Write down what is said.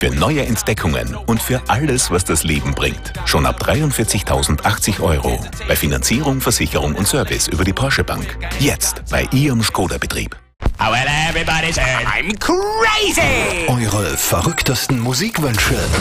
Für neue Entdeckungen und für alles, was das Leben bringt. Schon ab 43.080 €. Bei Finanzierung, Versicherung und Service über die Porsche Bank. Jetzt bei Ihrem Skoda-Betrieb. Oh, well, everybody's heard I'm crazy! Eure verrücktesten Musikwünsche